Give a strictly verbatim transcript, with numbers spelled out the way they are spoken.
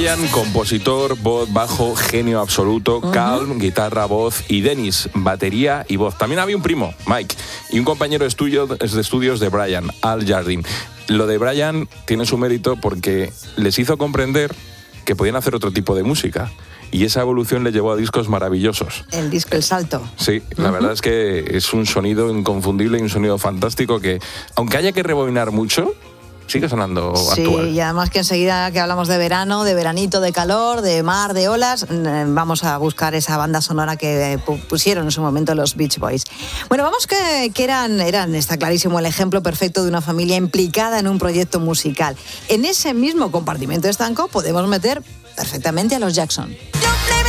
Brian, compositor, voz, bajo, genio absoluto, uh-huh. Calm, guitarra, voz y Dennis, batería y voz. También había un primo, Mike, y un compañero de, estudio, de estudios de Brian, Al Jardine. Lo de Brian tiene su mérito porque les hizo comprender que podían hacer otro tipo de música. Y esa evolución le llevó a discos maravillosos. El disco El Salto. Sí, la uh-huh. verdad es que es un sonido inconfundible y un sonido fantástico que, aunque haya que rebobinar mucho, sigue sonando sí, actual. Sí, y además que enseguida que hablamos de verano, de veranito, de calor, de mar, de olas, vamos a buscar esa banda sonora que pusieron en su momento los Beach Boys. Bueno, vamos que, que eran, eran, está clarísimo, el ejemplo perfecto de una familia implicada en un proyecto musical. En ese mismo compartimento estanco podemos meter perfectamente a los Jackson.